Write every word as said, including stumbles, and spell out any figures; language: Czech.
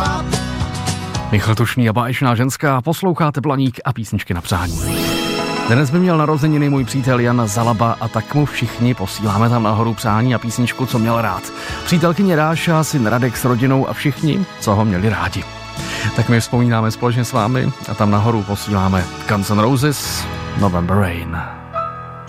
Michal Tušný a báječná ženská, posloucháte Blaník a písničky na přání. Dnes by měl narozeniny můj přítel Jan Zalaba a tak mu všichni posíláme tam nahoru přání a písničku, co měl rád. Přítelkyně Ráša, syn Radek s rodinou a všichni, co ho měli rádi. Tak my vzpomínáme společně s vámi a tam nahoru posíláme Guns N' Roses, November Rain.